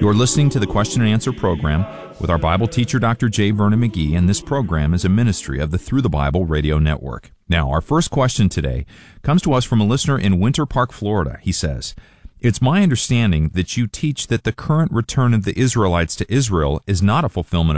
You're listening to the Question and Answer program with our Bible teacher, Dr. J. Vernon McGee, and this program is a ministry of the Through the Bible radio network. Now, our first question today comes to us from a listener in Winter Park, Florida. He says, "It's my understanding that you teach that the current return of the Israelites to Israel is not a fulfillment